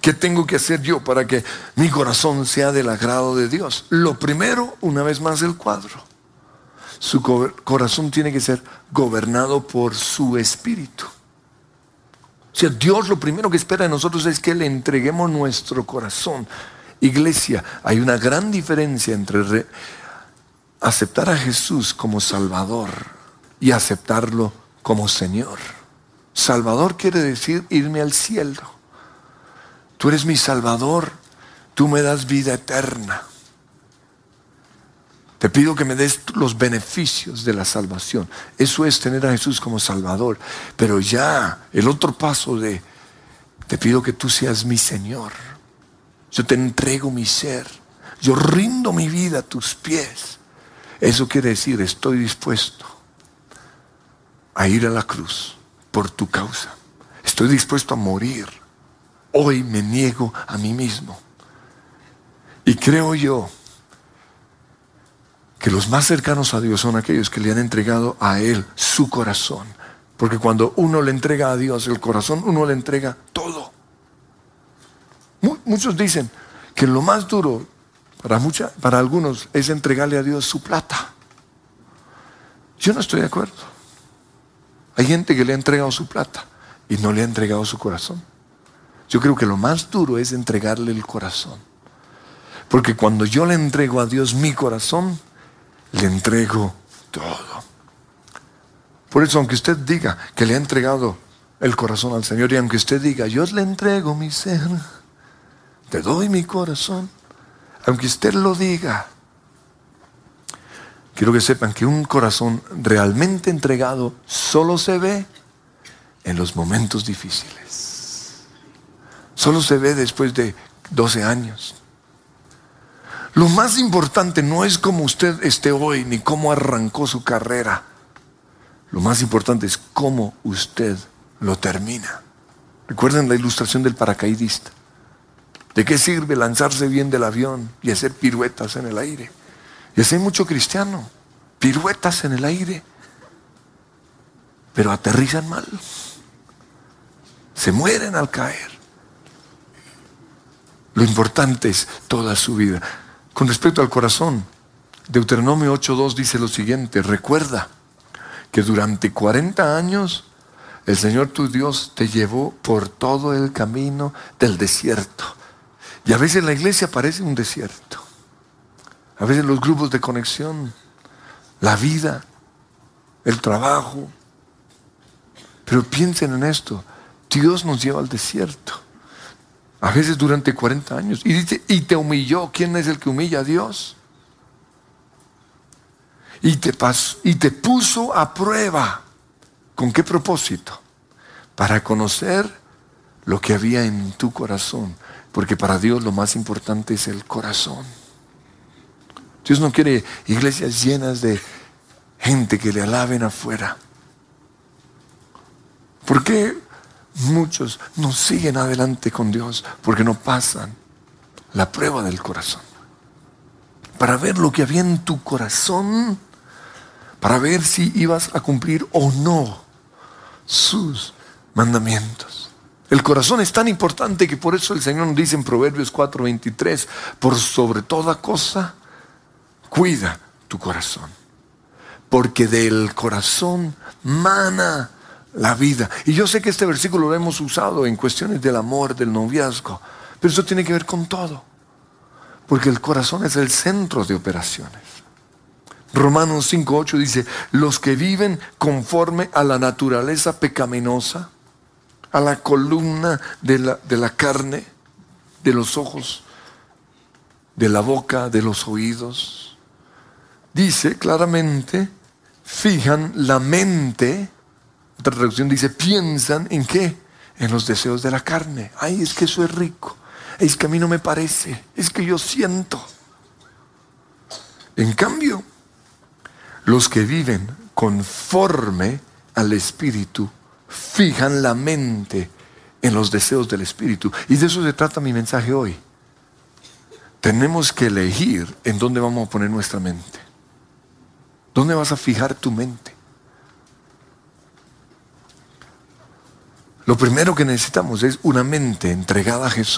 ¿Qué tengo que hacer yo para que mi corazón sea del agrado de Dios? Lo primero, una vez más el cuadro. Su corazón tiene que ser gobernado por su espíritu. O sea, Dios lo primero que espera de nosotros es que le entreguemos nuestro corazón. Iglesia, hay una gran diferencia entre aceptar a Jesús como Salvador y aceptarlo como Señor. Salvador quiere decir irme al cielo. Tú eres mi Salvador, tú me das vida eterna. Te pido que me des los beneficios de la salvación. Eso es tener a Jesús como Salvador. Pero ya, el otro paso te pido que tú seas mi Señor. Yo te entrego mi ser. Yo rindo mi vida a tus pies. Eso quiere decir, estoy dispuesto a ir a la cruz por tu causa. Estoy dispuesto a morir. Hoy me niego a mí mismo. Y creo yo que los más cercanos a Dios son aquellos que le han entregado a Él su corazón. Porque cuando uno le entrega a Dios el corazón, uno le entrega todo. Muchos dicen que lo más duro para algunos es entregarle a Dios su plata. Yo no estoy de acuerdo. Hay gente que le ha entregado su plata y no le ha entregado su corazón. Yo creo que lo más duro es entregarle el corazón. Porque cuando yo le entrego a Dios mi corazón, le entrego todo. Por eso, aunque usted diga que le ha entregado el corazón al Señor, y aunque usted diga, yo le entrego mi ser, te doy mi corazón, aunque usted lo diga, quiero que sepan que un corazón realmente entregado solo se ve en los momentos difíciles. Solo se ve después de 12 años. Lo más importante no es cómo usted esté hoy, ni cómo arrancó su carrera. Lo más importante es cómo usted lo termina. ¿Recuerdan la ilustración del paracaidista? ¿De qué sirve lanzarse bien del avión y hacer piruetas en el aire? Y así hay mucho cristiano, piruetas en el aire, pero aterrizan mal. Se mueren al caer. Lo importante es toda su vida. Con respecto al corazón, Deuteronomio 8:2 dice lo siguiente: recuerda que durante 40 años el Señor tu Dios te llevó por todo el camino del desierto. Y a veces la iglesia parece un desierto. A veces los grupos de conexión, la vida, el trabajo. Pero piensen en esto, Dios nos lleva al desierto. A veces durante 40 años. Y dice, y te humilló. ¿Quién es el que humilla a Dios? Y te puso a prueba. ¿Con qué propósito? Para conocer lo que había en tu corazón. Porque para Dios lo más importante es el corazón. Dios no quiere iglesias llenas de gente que le alaben afuera. ¿Por qué muchos no siguen adelante con Dios? Porque no pasan la prueba del corazón. Para ver lo que había en tu corazón, para ver si ibas a cumplir o no sus mandamientos. El corazón es tan importante que por eso el Señor nos dice en Proverbios 4:23, por sobre toda cosa, cuida tu corazón. Porque del corazón mana la vida. Y yo sé que este versículo lo hemos usado en cuestiones del amor, del noviazgo, pero eso tiene que ver con todo. Porque el corazón es el centro de operaciones. Romanos 5:8 dice, los que viven conforme a la naturaleza pecaminosa, a la columna de la carne, de los ojos, de la boca, de los oídos, dice claramente, fijan la mente. Otra traducción dice, piensan en qué, en los deseos de la carne. Ay, es que eso es rico, es que a mí no me parece, es que yo siento. En cambio, los que viven conforme al Espíritu fijan la mente en los deseos del Espíritu. Y de eso se trata mi mensaje hoy. Tenemos que elegir en dónde vamos a poner nuestra mente. ¿Dónde vas a fijar tu mente? Lo primero que necesitamos es una mente entregada a Jesús.